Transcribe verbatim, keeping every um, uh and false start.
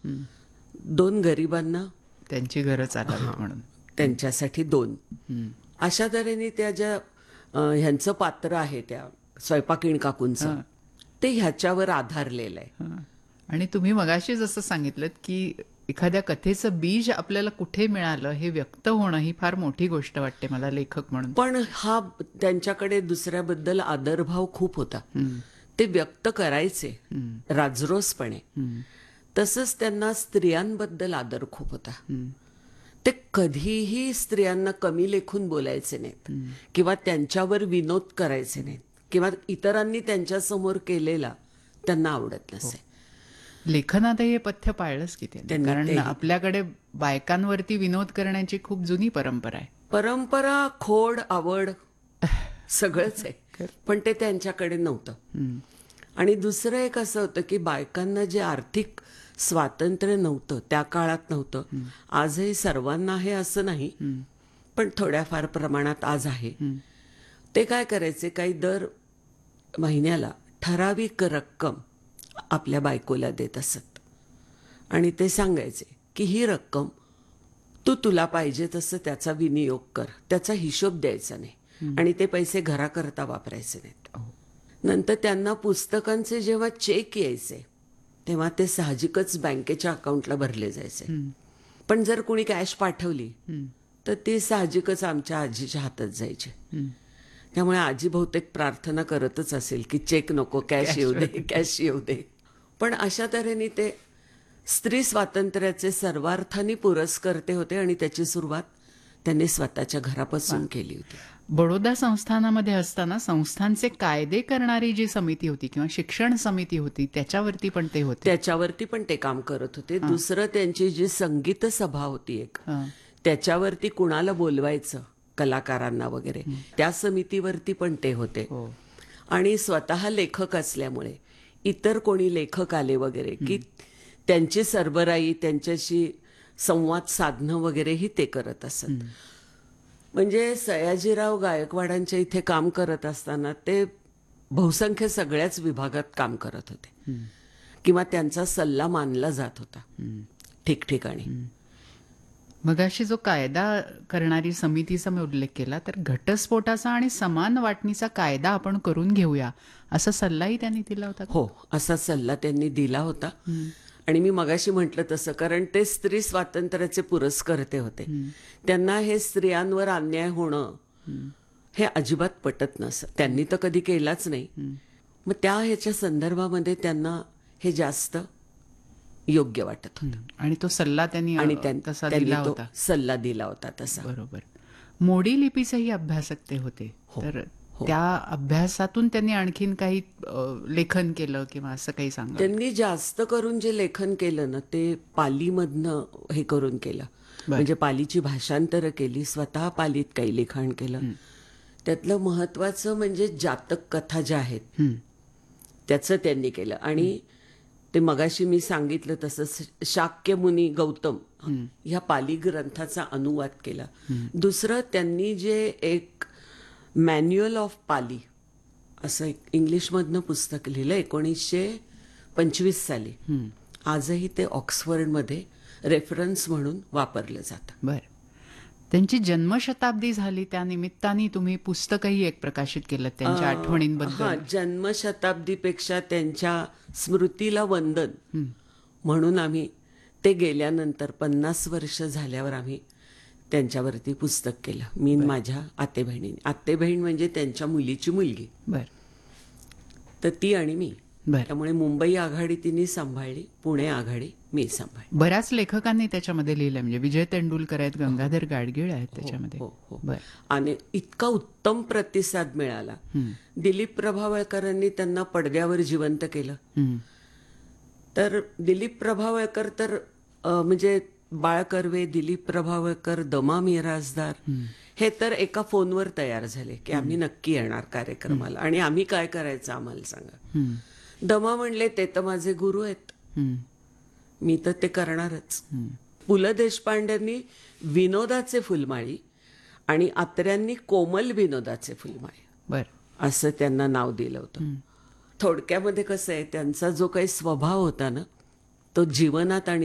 दोन गरिबांना त्यांची घरं चालावीत म्हणून त्यांच्यासाठी दोन. अशा तऱ्हेने त्या ज्या अ, ह्यांचं पात्र आहे त्या स्वयंपाकीण काकूंचं, ते ह्याच्यावर आधारलेलं आहे. हं. आणि तुम्ही मगाशी जसं सांगितलं की एखाद्या कथेचं बीज आपल्याला कुठे मिळालं हे व्यक्त होणं ही फार मोठी गोष्ट वाटते मला लेखक म्हणून. पण हा त्यांच्याकडे दुसऱ्याबद्दल आदरभाव खूप होता. ते व्यक्त करायचे राजरोसपणे. तसंच त्यांना स्त्रियांबद्दल आदर खूप होता. ते कधीही स्त्रियांना कमी लेखून बोलायचे नाहीत किंवा त्यांच्यावर विनोद करायचे नाहीत किंवा इतरांनी त्यांच्यासमोर केलेला त्यांना आवडत नसे. लेखनातही हे पथ्य पाळलंच की त्यांनी, कारण आपल्याकडे बायकांवरती विनोद करण्याची खूप जुनी परंपरा आहे. परंपरा, खोड, आवड सगळंच आहे, पण ते त्यांच्याकडे नव्हतं. आणि दुसरं एक असं होतं की बायकांना जे आर्थिक स्वातंत्र्य नव्हतं त्या काळात नव्हतं. आजही सर्वांना आहे असं नाही, पण थोड्याफार प्रमाणात आज आहे. ते काय करायचे, काही दर महिन्याला ठराविक रक्कम आपल्या बायकोला देत असत आणि ते सांगायचे की ही रक्कम तू तुला पाहिजे तसं त्याचा विनियोग कर, त्याचा हिशोब द्यायचा नाही आणि ते पैसे घराकरता वापरायचे नाहीत. नंतर त्यांना पुस्तकांचे जेव्हा चेक यायचे तेव्हा ते साहजिकच बँकेच्या अकाउंटला भरले जायचे. पण जर कोणी कॅश पाठवली तर ती साहजिकच आमच्या आजीच्या हातात जायची. त्यामुळे आजी बहुतेक प्रार्थना करतच असेल की चेक नको, कॅश येऊ दे, कॅश येऊ दे. पण अशा तऱ्हेने ते स्त्री स्वातंत्र्याचे सर्वार्थाने पुरस्कर्ते होते आणि त्याची सुरुवात त्यांनी स्वतःच्या घरापासून केली होती. बडोदा संस्थानामध्ये असताना संस्थांचे कायदे करणारी जी समिती होती किंवा शिक्षण समिती होती त्याच्यावरती पण ते होते. त्याच्यावरती पण ते काम करत होते. दुसरं त्यांची जी संगीत सभा होती एक, त्याच्यावरती कुणाला बोलवायचं कलाकारांना वगैरे, त्या समितीवरती पण ते होते. आणि स्वतः लेखक असल्यामुळे इतर कोणी लेखक आले वगैरे की त्यांची सरबराई, त्यांच्याशी संवाद साधणं वगैरेही ते करत असत. म्हणजे सयाजीराव गायकवाडांच्या इथे काम करत असताना ते बहुसंख्य सगळ्याच विभागात काम करत होते किंवा त्यांचा सल्ला मानला जात होता ठिकठिकाणी. मगाशी जो कायदा करणारी समितीचा मी उल्लेख केला तर घटस्फोटाचा आणि समान वाटणीचा कायदा आपण करून घेऊया असा सल्लाही त्यांनी दिला होता. हो, असा सल्ला त्यांनी दिला होता. आणि मी मगाशी म्हटलं तसं, कारण ते स्त्री स्वातंत्र्याचे पुरस्कर्ते होते, त्यांना हे स्त्रियांवर अन्याय होणं हे अजिबात पटत नसं. त्यांनी तर कधी केलाच नाही. मग त्या ह्याच्या संदर्भामध्ये त्यांना हे जास्त योग्य वाटत होतं आणि तो सल्ला त्यांनी आणि तसा त्यांनी दिला तो होता. सल्ला दिला होता तसा. बरोबर. मोडी लिपीचेही अभ्यासक ते होते. तर त्या अभ्यासातून त्यांनी आणखीन काही लेखन केलं किंवा असं काही सांगा? त्यांनी जास्त करून जे लेखन केलं ना ते पालीमधनं हे करून केलं. म्हणजे पालीची भाषांतरं केली, स्वतः पालीत काही लिखाण केलं. त्यातलं महत्वाचं म्हणजे जातक कथा ज्या आहेत त्याचं त्यांनी केलं. आणि ते मगाशी मी सांगितलं तसं शाक्य मुनी गौतम ह्या पाली ग्रंथाचा अनुवाद केला. दुसरं त्यांनी जे एक मॅन्युअल ऑफ पाली असं एक इंग्लिशमधनं पुस्तक लिहिलं एकोणीसशे पंचवीस साली. आजही ते ऑक्सफर्डमध्ये रेफरन्स म्हणून वापरलं जातं. बरं. त्यांची जन्मशताब्दी झाली त्या निमित्ताने तुम्ही पुस्तकही एक प्रकाशित केलं त्यांच्या आठवणींबद्दल. हा, जन्मशताब्दीपेक्षा त्यांच्या स्मृतीला वंदन म्हणून आम्ही ते गेल्यानंतर पन्नास वर्ष झाल्यावर आम्ही त्यांच्यावरती पुस्तक केलं, मी माझ्या आते बहिणीने. आते बहीण म्हणजे त्यांच्या मुलीची मुलगी. बर. तर ती आणि मी. त्यामुळे मुंबई आघाडी तिने सांभाळली, पुणे आघाडी मी सांभाळली. बऱ्याच लेखकांनी त्याच्यामध्ये लिहिलं, म्हणजे विजय तेंडुलकर आहेत, गंगाधर गाडगीळ आहेत त्याच्यामध्ये. हो हो. आणि इतका उत्तम प्रतिसाद मिळाला. दिलीप प्रभावळकरांनी त्यांना पडद्यावर जिवंत केलं. तर दिलीप प्रभावळकर तर म्हणजे बाळ कर्वे, दिलीप प्रभावळकर, दमा मिरासदार हे तर एका फोनवर तयार झाले की आम्ही नक्की येणार कार्यक्रमाला आणि आम्ही काय करायचं आम्हाला सांगा. दमा म्हणले ते तर माझे गुरु आहेत, मी तर ते करणारच. पु ल देशपांड्यांनी विनोदाचे फुलमाळी आणि आत्र्यांनी कोमल विनोदाचे फुलमाळी बर असं त्यांना नाव दिलं होतं. थोडक्यामध्ये कसं आहे, त्यांचा जो काही स्वभाव होता ना तो जीवनात आणि